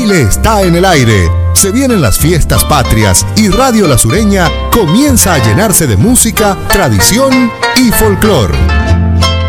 Chile está en el aire. Se vienen las fiestas patrias y Radio La Sureña comienza a llenarse de música, tradición y folclor.